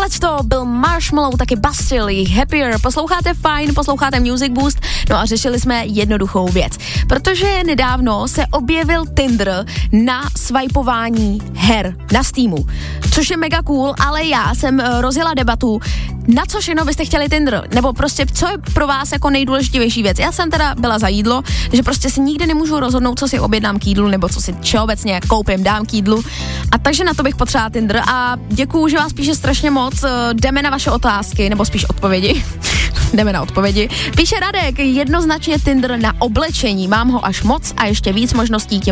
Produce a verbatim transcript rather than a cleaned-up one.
Tohle to byl Marshmallow, taky Bastille, Happier. Posloucháte Fine, posloucháte Music Boost. No a řešili jsme jednoduchou věc. Protože nedávno se objevil Tinder na swipování her na Steamu. Což je mega cool, ale já jsem rozjela debatu, na co všechno byste chtěli Tinder, nebo prostě co je pro vás jako nejdůležitější věc. Já jsem teda byla za jídlo, že prostě si nikdy nemůžu rozhodnout, co si objednám k jídlu, nebo co si všeobecně koupím, dám k jídlu. A takže na to bych potřebovala Tinder a děkuju, že vás píše strašně moc. Jdeme na vaše otázky, nebo spíš odpovědi. Jdeme na odpovědi. Píše Radek, jednoznačně Tinder na oblečení. Mám ho až moc a ještě víc možností tě